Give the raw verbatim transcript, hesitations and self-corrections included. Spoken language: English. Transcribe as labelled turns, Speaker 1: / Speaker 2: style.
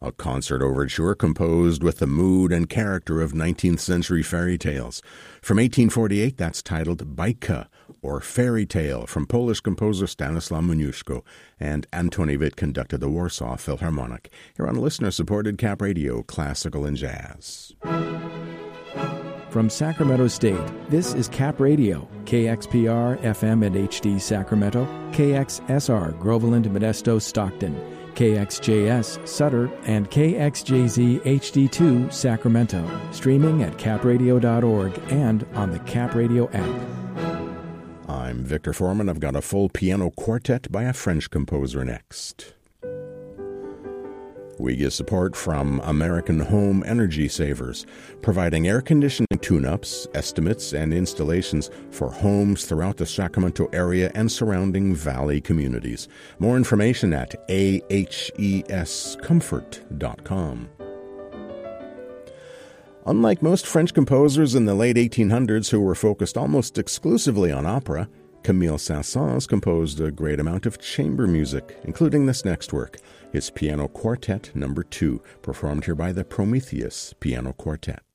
Speaker 1: a concert overture composed with the mood and character of nineteenth century fairy tales. From eighteen forty-eight, that's titled Bajka, or Fairy Tale, from Polish composer Stanislaw Moniuszko, and Antoni Witt conducted the Warsaw Philharmonic. Here on listener-supported Cap Radio, Classical and Jazz.
Speaker 2: From Sacramento State, this is Cap Radio, K X P R, F M and H D Sacramento, K X S R, Groveland, Modesto, Stockton, K X J S, Sutter, and K X J Z H D two, Sacramento, streaming at cap radio dot org and on the Cap Radio app.
Speaker 1: I'm Victor Foreman. I've got a full piano quartet by a French composer next. We get support from American Home Energy Savers, providing air conditioning tune-ups, estimates, and installations for homes throughout the Sacramento area and surrounding valley communities. More information at a h e s comfort dot com. Unlike most French composers in the late eighteen hundreds who were focused almost exclusively on opera, Camille Saint-Saëns composed a great amount of chamber music, including this next work, his Piano Quartet Number two, performed here by the Prometheus Piano Quartet.